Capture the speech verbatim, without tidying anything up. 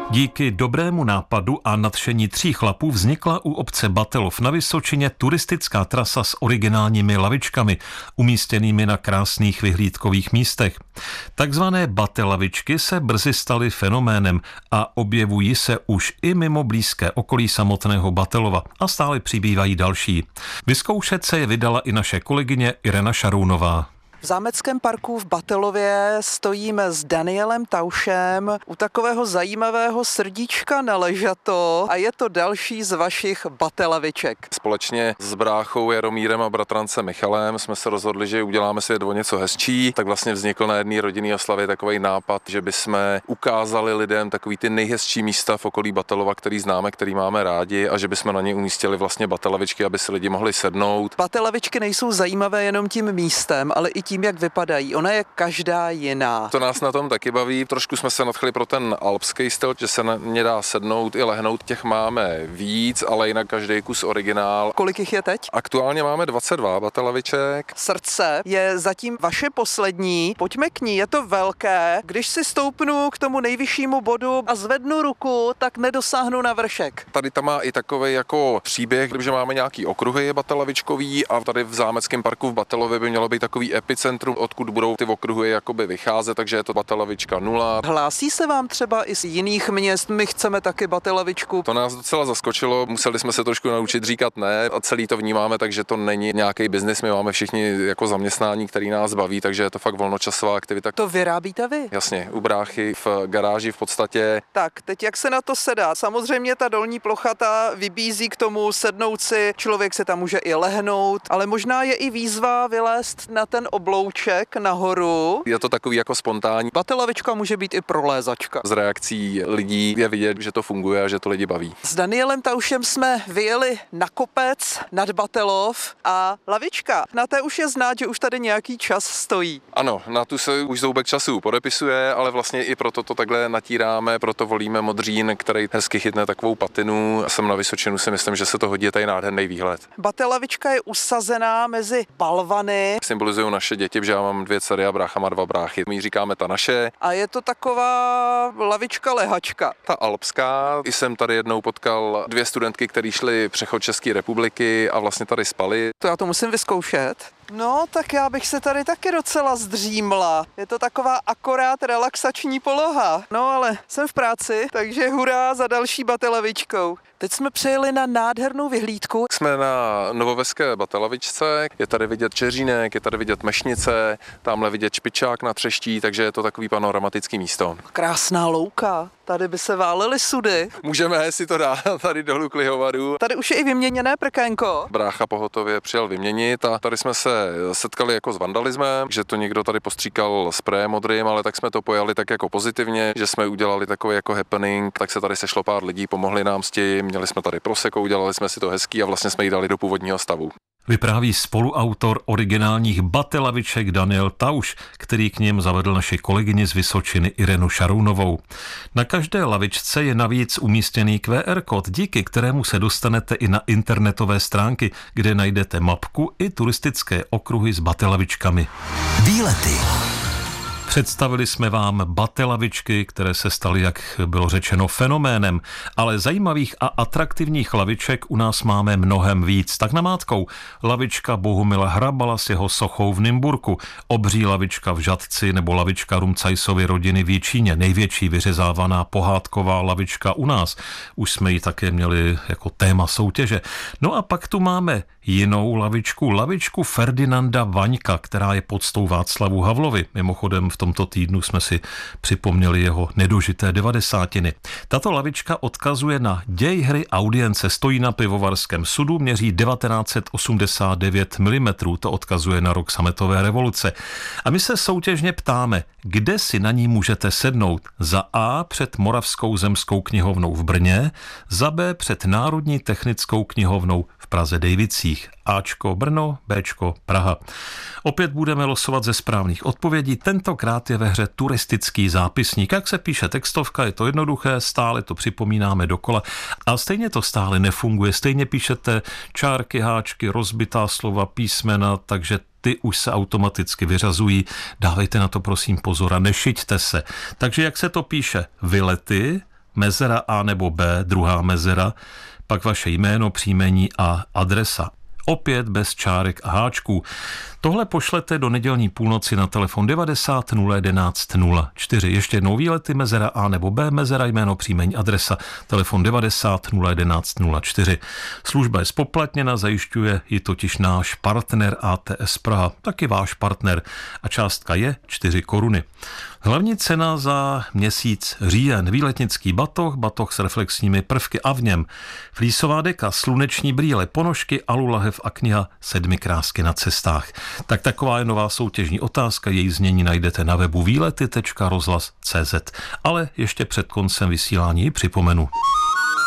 Díky dobrému nápadu a nadšení tří chlapů vznikla u obce Batelov na Vysočině turistická trasa s originálními lavičkami, umístěnými na krásných vyhlídkových místech. Takzvané batelavičky se brzy staly fenoménem a objevují se už i mimo blízké okolí samotného Batelova a stále přibývají další. Vyzkoušet se je vydala i naše kolegyně Irena Šarounová. V zámeckém parku v Batelově stojíme s Danielem Taušem u takového zajímavého srdíčka na ležato a je to další z vašich batelaviček. Společně s bráchou Jaromírem a bratrancem Michalem jsme se rozhodli, že uděláme si o něco hezčí, tak vlastně vznikl na jedné rodinné oslavě takový nápad, že bychom ukázali lidem takový ty nejhezčí místa v okolí Batelova, který známe, který máme rádi, a že bychom na ně umístili vlastně batelavičky, aby si lidi mohli sednout. Batelavičky nejsou zajímavé jenom tím místem, ale i tím, jak vypadají. Ona je každá jiná. To nás na tom taky baví. Trošku jsme se nadchli pro ten alpský styl, že se na ně dá sednout i lehnout. Těch máme víc, ale jinak každý kus originál. Kolik jich je teď? Aktuálně máme dvacet dva batelaviček. Srdce je zatím vaše poslední. Pojďme k ní, je to velké. Když si stoupnu k tomu nejvyššímu bodu a zvednu ruku, tak nedosáhnu na vršek. Tady tam má i takový jako příběh, že máme nějaký okruhy batelavičkový a tady v zámeckém parku v Batelově by mělo být takový epicentrum, odkud budou ty okruhy jakoby vycházet, takže je to batelavička nula. Hlásí se vám třeba i z jiných měst, my chceme taky batelavičku? To nás docela zaskočilo, museli jsme se trošku naučit říkat ne a celý to vnímáme, takže to není nějaký biznis, my máme všichni jako zaměstnání, který nás baví, takže je to fakt volnočasová aktivita. To vyrábíte vy? Jasně, u bráchy v garáži v podstatě. Tak, teď jak se na to sedá? Samozřejmě ta dolní plocha ta vybízí k tomu sednout si, člověk se tam může i lehnout, ale možná je i výzva vylézt na ten oblouček nahoru. Je to takový jako spontánní. Batelavička může být i prolézačka. Z reakcí lidí je vidět, že to funguje a že to lidi baví. S Danielem Taušem jsme vyjeli na kopec nad Batelov a lavička, na té už je znát, že už tady nějaký čas stojí. Ano, na tu se už zoubek času podepisuje, ale vlastně i proto to takhle natíráme, proto volíme modřín, který hezky chytne takovou patinu. Jsem na Vysočinu, si myslím, že se to hodí, je tady nádherný výhled. Batelavička je usazená mezi balvany. Symbolizují naše děti, že já mám dvě dcery a brácha má dva bráchy. My říkáme ta naše. A je to taková lavička lehačka. Ta alpská. I jsem tady jednou potkal dvě studentky, které šly přechod České republiky a vlastně tady spaly. To já to musím vyzkoušet. No, tak já bych se tady taky docela zdřímla. Je to taková akorát relaxační poloha. No, ale jsem v práci, takže hurá za další batelavičkou. Teď jsme přijeli na nádhernou vyhlídku. Jsme na novoveské batelavičce, je tady vidět Čeřínek, je tady vidět Mešnice, tamhle vidět Špičák na Třeští, takže je to takový panoramatický místo. Krásná louka, tady by se válely sudy. Můžeme si to dát tady dolů k Lihovaru. Tady už je i vyměněné prkénko. Brácha pohotově přijel vyměnit a tady jsme se setkali jako s vandalismem, že to někdo tady postříkal sprejem modrým, ale tak jsme to pojali tak jako pozitivně, že jsme udělali takový jako happening, tak se tady sešlo pár lidí, pomohli nám s tím, měli jsme tady prosecco, udělali jsme si to hezký a vlastně jsme ji dali do původního stavu. Vypráví spoluautor originálních batelaviček Daniel Tauš, který k nim zavedl naši kolegyni z Vysočiny Irenu Šarounovou. Na každé lavičce je navíc umístěný Q R kód, díky kterému se dostanete i na internetové stránky, kde najdete mapku i turistické okruhy s batelavičkami. Výlety. Představili jsme vám batelavičky, které se staly, jak bylo řečeno, fenoménem, ale zajímavých a atraktivních laviček u nás máme mnohem víc. Tak namátkou lavička Bohumila Hrabala s jeho sochou v Nymburku, obří lavička v Žatci nebo lavička Rumcajsovy rodiny v Jičíně, největší vyřezávaná pohádková lavička u nás. Už jsme ji také měli jako téma soutěže. No a pak tu máme jinou lavičku, lavičku Ferdinanda Vaňka, která je podstou Václavu Havlovi. Mimochodem v tomto týdnu jsme si připomněli jeho nedožité devadesátiny. Tato lavička odkazuje na děj hry Audience, stojí na pivovarském sudu, měří devatenáct set osmdesát devět milimetrů, to odkazuje na rok sametové revoluce. A my se soutěžně ptáme, kde si na ní můžete sednout. Za A před Moravskou zemskou knihovnou v Brně, za B před Národní technickou knihovnou v Praze Dejvicích. Ačko Brno, Bčko Praha. Opět budeme losovat ze správných odpovědí. Tentokrát je ve hře turistický zápisník. Jak se píše textovka, je to jednoduché, stále to připomínáme dokola. A stejně to stále nefunguje. Stejně píšete čárky, háčky, rozbitá slova, písmena, takže ty už se automaticky vyřazují. Dávejte na to prosím pozor a nešiťte se. Takže jak se to píše? Vylety, mezera A nebo B, druhá mezera, pak vaše jméno, příjmení a adresa. Opět bez čárek a háčků. Tohle pošlete do nedělní půlnoci na telefon devadesát nula jedenáct nula čtyři. Ještě jednou výlety, mezera A nebo B, mezera, jméno, příjmení, adresa, telefon devadesát nula jedenáct nula čtyři. Služba je spoplatněna, zajišťuje ji totiž náš partner A T S Praha, taky váš partner, a částka je čtyři koruny. Hlavní cena za měsíc říjen, výletnický batoh, batoh s reflexními prvky a v něm flísová deka, sluneční brýle, ponožky, alulahev a kniha Sedmi krásky na cestách. Tak taková je nová soutěžní otázka, její znění najdete na webu výlety tečka rozhlas tečka cé zet. Ale ještě před koncem vysílání ji připomenu.